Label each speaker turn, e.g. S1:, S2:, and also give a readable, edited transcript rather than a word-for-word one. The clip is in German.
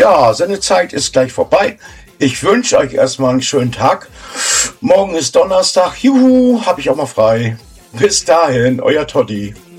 S1: Ja, Sendezeit ist gleich vorbei. Ich wünsche euch erstmal einen schönen Tag. Morgen ist Donnerstag. Juhu, habe ich auch mal frei. Bis dahin, euer Toddy.